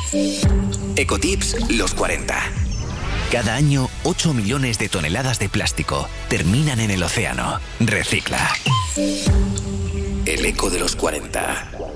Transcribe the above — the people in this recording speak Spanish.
Ecotips los 40. Cada año, 8 millones de toneladas de plástico terminan en el océano. Recicla. El eco de los 40.